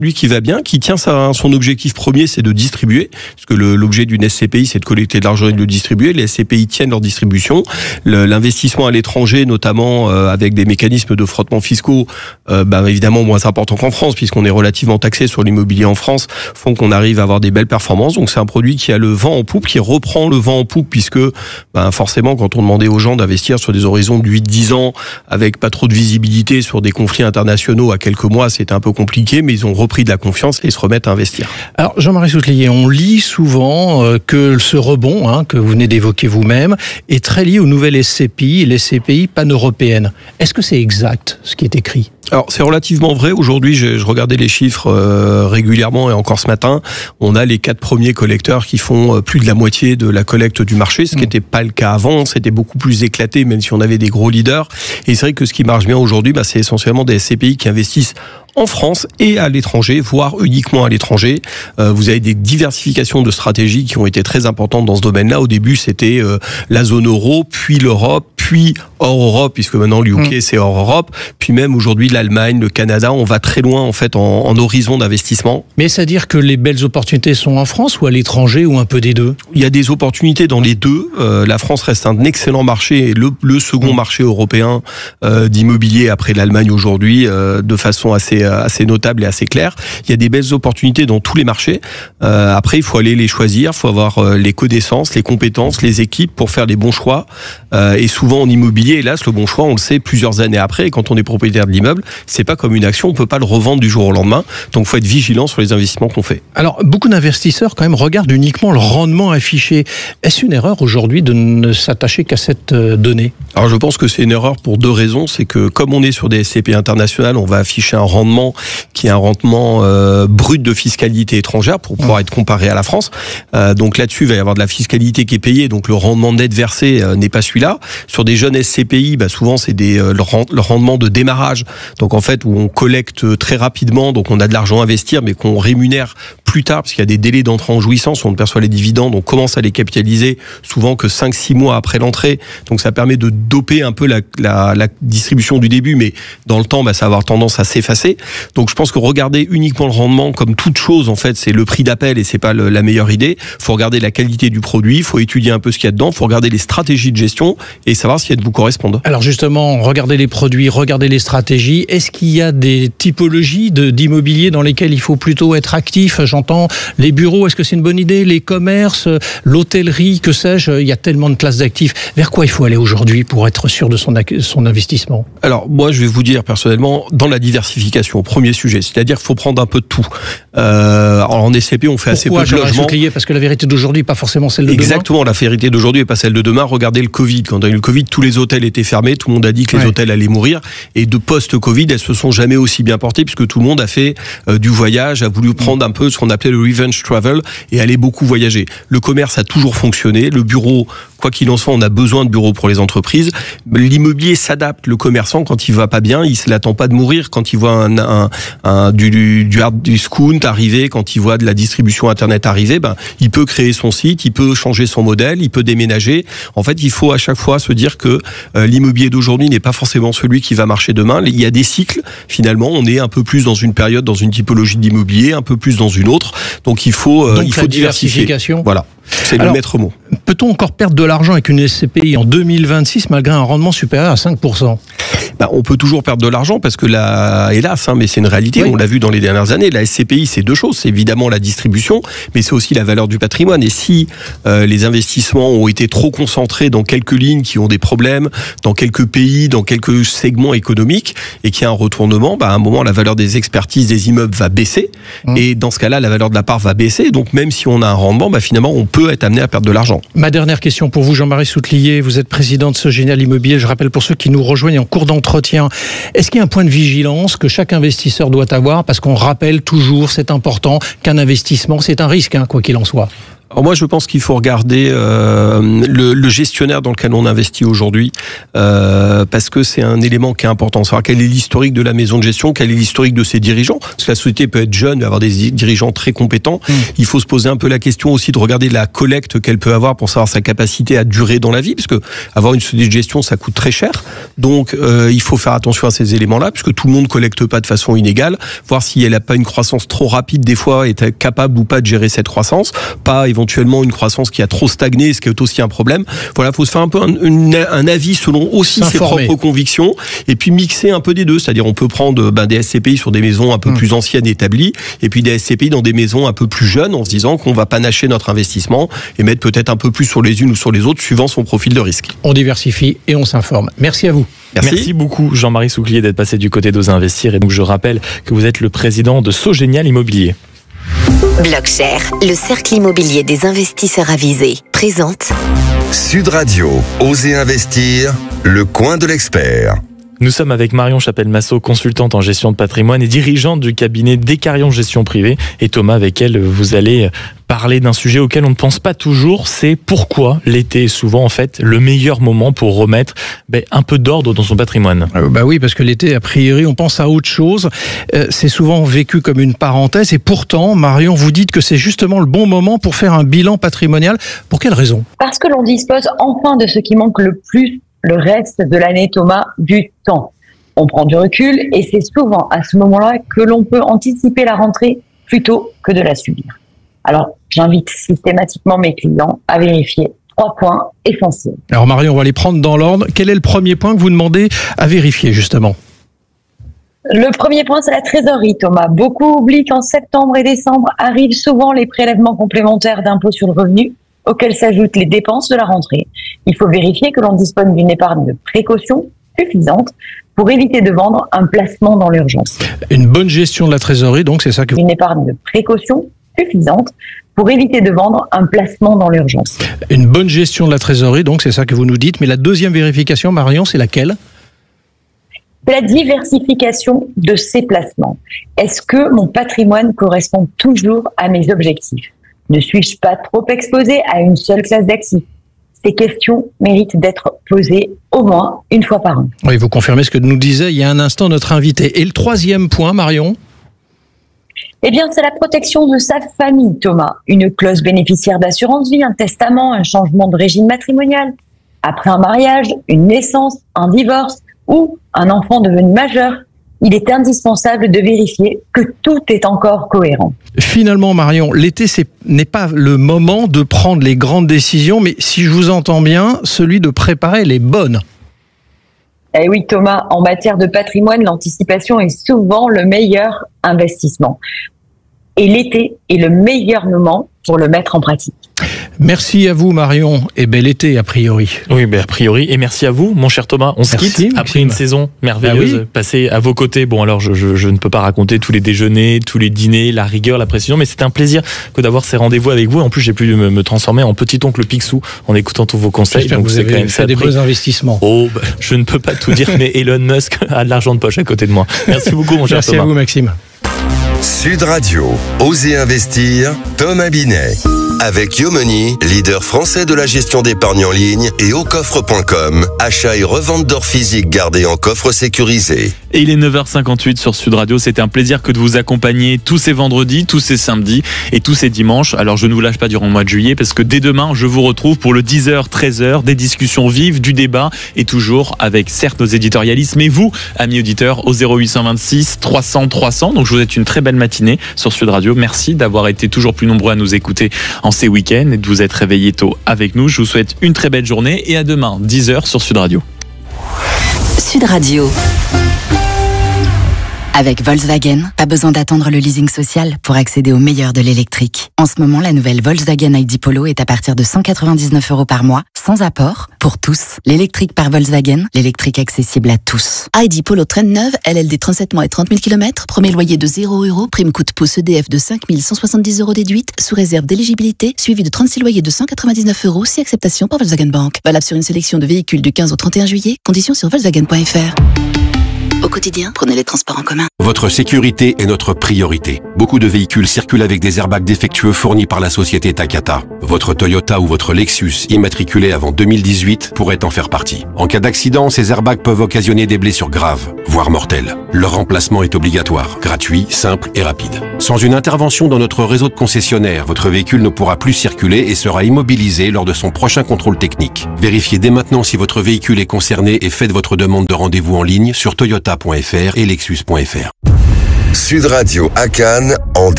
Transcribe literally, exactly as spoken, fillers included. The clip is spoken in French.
Lui qui va bien, qui tient sa, son objectif premier, c'est de distribuer, parce que le, l'objet d'une S C P I, c'est de collecter de l'argent et de le distribuer. Les S C P I tiennent leur distribution. Le, l'investissement à l'étranger, notamment euh, avec des mécanismes de frottement fiscaux, euh, bah, évidemment moins important qu'en France, puisqu'on est relativement taxé sur l'immobilier en France, font qu'on arrive à avoir des belles performances. Donc c'est un produit qui a le vent en poupe, qui reprend le vent en poupe, puisque bah, forcément, quand on demandait aux gens d'investir sur des horizons de huit dix ans, avec pas trop de visibilité sur des conflits internationaux à quelques mois, c'était un peu compliqué, mais ils ont repris de la confiance et se remettent à investir. Alors Jean-Marie Soutellier, on lit souvent euh, que ce rebond, hein, que vous venez d'évoquer vous-même, est très lié aux nouvelles S C P I, les S C P I pan-européennes. Est-ce que c'est exact ce qui est écrit ? Alors c'est relativement vrai. Aujourd'hui, je, je regardais les chiffres euh, régulièrement et encore ce matin, on a les quatre premiers collecteurs qui font euh, plus de la moitié de la collecte du marché, ce qui n'était pas le cas avant. C'était beaucoup plus éclaté, même si on avait des gros leaders. Et c'est vrai que ce qui marche bien aujourd'hui, bah, c'est essentiellement des S C P I qui investissent en France et à l'étranger, voire uniquement à l'étranger. Euh, vous avez des diversifications de stratégies qui ont été très importantes dans ce domaine-là. Au début, c'était euh, la zone euro, puis l'Europe, puis hors Europe, puisque maintenant l'U K mmh. c'est hors Europe, puis même aujourd'hui l'Allemagne, le Canada. On va très loin en fait en, en horizon d'investissement. Mais c'est-à-dire que les belles opportunités sont en France ou à l'étranger ou un peu des deux ? Il y a des opportunités dans les deux. Euh, la France reste un excellent marché, le, le second mmh. marché européen euh, d'immobilier après l'Allemagne aujourd'hui, euh, de façon assez assez notable et assez claire. Il y a des belles opportunités dans tous les marchés. Euh, après, il faut aller les choisir, il faut avoir euh, les connaissances, les compétences, les équipes pour faire les bons choix. Euh, et souvent en immobilier, hélas, le bon choix, on le sait plusieurs années après. Et quand on est propriétaire de l'immeuble, c'est pas comme une action, on peut pas le revendre du jour au lendemain. Donc, il faut être vigilant sur les investissements qu'on fait. Alors, beaucoup d'investisseurs quand même regardent uniquement le rendement affiché. Est-ce une erreur aujourd'hui de ne s'attacher qu'à cette donnée ? Alors, je pense que c'est une erreur pour deux raisons. C'est que comme on est sur des S C P internationales, on va afficher un rendement qui est un rendement euh, brut de fiscalité étrangère pour pouvoir mmh. être comparé à la France. Euh, donc là-dessus, il va y avoir de la fiscalité qui est payée, donc le rendement net versé euh, n'est pas celui-là. Sur des jeunes S C P I, bah, souvent c'est des, euh, le, rend, le rendement de démarrage, donc en fait où on collecte très rapidement, donc on a de l'argent à investir, mais qu'on rémunère plus tard, parce qu'il y a des délais d'entrée en jouissance, on perçoit les dividendes, on commence à les capitaliser souvent que cinq six mois après l'entrée, donc ça permet de doper un peu la, la, la distribution du début, mais dans le temps, bah, ça va avoir tendance à s'effacer. Donc je pense que regarder uniquement le rendement comme toute chose, en fait, c'est le prix d'appel et c'est pas le, la meilleure idée. Il faut regarder la qualité du produit, il faut étudier un peu ce qu'il y a dedans, il faut regarder les stratégies de gestion et savoir si elles vous correspondent. Alors justement, regardez les produits, regardez les stratégies. Est-ce qu'il y a des typologies de, d'immobilier dans lesquelles il faut plutôt être actif ? J'entends les bureaux, est-ce que c'est une bonne idée ? Les commerces, l'hôtellerie, que sais-je ? Il y a tellement de classes d'actifs. Vers quoi il faut aller aujourd'hui pour être sûr de son, son investissement ? Alors moi, je vais vous dire personnellement, dans la diversification, premier sujet, c'est-à-dire qu'il faut prendre un peu de tout. Euh, alors en S C P, on fait Pourquoi, assez peu de logements. Parce que la vérité d'aujourd'hui n'est pas forcément celle de Exactement, demain. la vérité d'aujourd'hui n'est pas celle de demain. Regardez le Covid. Quand il y a eu le Covid, tous les hôtels étaient fermés, tout le monde a dit que les ouais. hôtels allaient mourir. Et de post-Covid, elles se sont jamais aussi bien portées puisque tout le monde a fait euh, du voyage, a voulu prendre un peu ce qu'on appelait le revenge travel et aller beaucoup voyager. Le commerce a toujours fonctionné. Le bureau, quoi qu'il en soit, on a besoin de bureaux pour les entreprises. L'immobilier s'adapte. Le commerçant, quand il va pas bien, il ne l'attend pas de mourir. Quand il voit un, un, un, du, du, du hard discount arriver, quand il voit de la distribution Internet arriver, ben, il peut créer son site, il peut changer son modèle, il peut déménager. En fait, il faut à chaque fois se dire que euh, l'immobilier d'aujourd'hui n'est pas forcément celui qui va marcher demain. Il y a des cycles. Finalement, on est un peu plus dans une période, dans une typologie d'immobilier, un peu plus dans une autre. Donc, il faut, euh, Donc, il faut diversifier. Voilà. C'est Alors, le maître mot. Peut-on encore perdre de l'argent avec une S C P I en deux mille vingt-six malgré un rendement supérieur à cinq pour cent ? Ben, on peut toujours perdre de l'argent parce que là, hélas, hein, mais c'est une réalité, oui. On l'a vu dans les dernières années, la S C P I c'est deux choses, c'est évidemment la distribution, mais c'est aussi la valeur du patrimoine. Et si euh, les investissements ont été trop concentrés dans quelques lignes qui ont des problèmes, dans quelques pays, dans quelques segments économiques, et qu'il y a un retournement, ben, à un moment la valeur des expertises des immeubles va baisser, mmh. et dans ce cas-là la valeur de la part va baisser, donc même si on a un rendement, ben, finalement on peut être amené à perdre de l'argent. Ma dernière question pour vous, Jean-Marie Soutellier, vous êtes président de Sogénial Immobilier, je rappelle pour ceux qui nous rejoignent en cours d'entretien, est-ce qu'il y a un point de vigilance que chaque investisseur doit avoir, parce qu'on rappelle toujours, c'est important, qu'un investissement c'est un risque, hein, quoi qu'il en soit? Alors moi, je pense qu'il faut regarder euh, le, le gestionnaire dans lequel on investit aujourd'hui, euh, parce que c'est un élément qui est important. Savoir quel est l'historique de la maison de gestion, quel est l'historique de ses dirigeants. Parce que la société peut être jeune, avoir des dirigeants très compétents. Mmh. Il faut se poser un peu la question aussi de regarder la collecte qu'elle peut avoir pour savoir sa capacité à durer dans la vie, parce que avoir une société de gestion, ça coûte très cher. Donc, euh, il faut faire attention à ces éléments-là, puisque tout le monde collecte pas de façon inégale. Voir si elle n'a pas une croissance trop rapide, des fois, est capable ou pas de gérer cette croissance. Pas éventuellement une croissance qui a trop stagné, ce qui est aussi un problème. Voilà, faut se faire un peu un, une, un avis selon aussi ses propres convictions, et puis mixer un peu des deux. C'est-à-dire, on peut prendre ben, des S C P I sur des maisons un peu mmh. plus anciennes établies, et puis des S C P I dans des maisons un peu plus jeunes, en se disant qu'on va panacher notre investissement et mettre peut-être un peu plus sur les unes ou sur les autres, suivant son profil de risque. On diversifie et on s'informe. Merci à vous. Merci. Merci beaucoup Jean-Marie Souclier d'être passé du côté d'Oser Investir. Et donc je rappelle que vous êtes le président de Sogénial Immobilier. Blockshare, le cercle immobilier des investisseurs avisés, présente Sud Radio, Oser Investir, le coin de l'expert. Nous sommes avec Marion Chapelle-Massot, consultante en gestion de patrimoine et dirigeante du cabinet Descarillon Gestion Privée. Et Thomas, avec elle, vous allez parler d'un sujet auquel on ne pense pas toujours, c'est pourquoi l'été est souvent en fait le meilleur moment pour remettre ben, un peu d'ordre dans son patrimoine. Euh, bah oui, parce que l'été, a priori, on pense à autre chose. Euh, c'est souvent vécu comme une parenthèse. Et pourtant, Marion, vous dites que c'est justement le bon moment pour faire un bilan patrimonial. Pour quelle raison ? Parce que l'on dispose enfin de ce qui manque le plus le reste de l'année, Thomas, du temps. On prend du recul et c'est souvent à ce moment-là que l'on peut anticiper la rentrée plutôt que de la subir. Alors, j'invite systématiquement mes clients à vérifier trois points essentiels. Alors Marion, on va les prendre dans l'ordre. Quel est le premier point que vous demandez à vérifier justement ? Le premier point, c'est la trésorerie, Thomas. Beaucoup oublient qu'en septembre et décembre arrivent souvent les prélèvements complémentaires d'impôt sur le revenu, auxquels s'ajoutent les dépenses de la rentrée. Il faut vérifier que l'on dispose d'une épargne de précaution suffisante pour éviter de vendre un placement dans l'urgence. Une bonne gestion de la trésorerie, donc c'est ça que... Une épargne de précaution suffisante pour éviter de vendre un placement dans l'urgence. Une bonne gestion de la trésorerie, donc c'est ça que vous nous dites. Mais la deuxième vérification, Marion, c'est laquelle ? La diversification de ces placements. Est-ce que mon patrimoine correspond toujours à mes objectifs ? Ne suis-je pas trop exposé à une seule classe d'actifs ? Ces questions méritent d'être posées au moins une fois par an. Oui, vous confirmez ce que nous disait il y a un instant notre invité. Et le troisième point, Marion ? Eh bien, c'est la protection de sa famille, Thomas. Une clause bénéficiaire d'assurance vie, un testament, un changement de régime matrimonial. Après un mariage, une naissance, un divorce ou un enfant devenu majeur, il est indispensable de vérifier que tout est encore cohérent. Finalement, Marion, l'été c'est, n'est pas le moment de prendre les grandes décisions, mais si je vous entends bien, celui de préparer les bonnes. Eh oui, Thomas, en matière de patrimoine, l'anticipation est souvent le meilleur investissement. Et l'été est le meilleur moment pour le mettre en pratique. Merci à vous Marion et bel été a priori. Oui, ben a priori et merci à vous mon cher Thomas. On se merci, quitte après une saison merveilleuse ah oui. passée à vos côtés. Bon alors je, je, je ne peux pas raconter tous les déjeuners, tous les dîners, la rigueur, la précision, mais c'est un plaisir que d'avoir ces rendez-vous avec vous. En plus j'ai pu me, me transformer en petit oncle Picsou en écoutant tous vos conseils. J'espère donc que vous c'est avez quand même fait des bons investissements. Oh, ben, je ne peux pas tout dire, mais Elon Musk a de l'argent de poche à côté de moi. Merci beaucoup mon cher merci Thomas. Merci à vous Maxime. Sud Radio, Osez investir, Thomas Binet. Avec Yomoni, leader français de la gestion d'épargne en ligne, et au coffre point com, achat et revente d'or physique gardé en coffre sécurisé. Et il est neuf heures cinquante-huit sur Sud Radio. C'était un plaisir que de vous accompagner tous ces vendredis, tous ces samedis et tous ces dimanches. Alors je ne vous lâche pas durant le mois de juillet parce que dès demain, je vous retrouve pour le dix heures treize heures, des discussions vives, du débat et toujours avec certes nos éditorialistes, mais vous, amis auditeurs, au zéro huit cent vingt-six trois cents trois cents. Donc je vous souhaite une très belle matinée sur Sud Radio. Merci d'avoir été toujours plus nombreux à nous écouter en ces week-ends et de vous être réveillés tôt avec nous. Je vous souhaite une très belle journée et à demain, dix heures sur Sud Radio. Sud Radio. Avec Volkswagen, pas besoin d'attendre le leasing social pour accéder au meilleur de l'électrique. En ce moment, la nouvelle Volkswagen I D Polo est à partir de cent quatre-vingt-dix-neuf euros par mois, sans apport, pour tous. L'électrique par Volkswagen, l'électrique accessible à tous. I D Polo traîne neuve, L L D trente-sept mois et trente mille kilomètres, premier loyer de zéro euros, prime coup de pouce E D F de cinq mille cent soixante-dix euros déduite, sous réserve d'éligibilité, suivi de trente-six loyers de cent quatre-vingt-dix-neuf euros, si acceptation par Volkswagen Bank. Valable sur une sélection de véhicules du quinze au trente et un juillet, conditions sur Volkswagen point F R. quotidien, prenez les transports en commun. Votre sécurité est notre priorité. Beaucoup de véhicules circulent avec des airbags défectueux fournis par la société Takata. Votre Toyota ou votre Lexus, immatriculé avant deux mille dix-huit, pourrait en faire partie. En cas d'accident, ces airbags peuvent occasionner des blessures graves, voire mortelles. Leur remplacement est obligatoire, gratuit, simple et rapide. Sans une intervention dans notre réseau de concessionnaires, votre véhicule ne pourra plus circuler et sera immobilisé lors de son prochain contrôle technique. Vérifiez dès maintenant si votre véhicule est concerné et faites votre demande de rendez-vous en ligne sur toyota point f r et lexus point f r. Sud Radio à Cannes en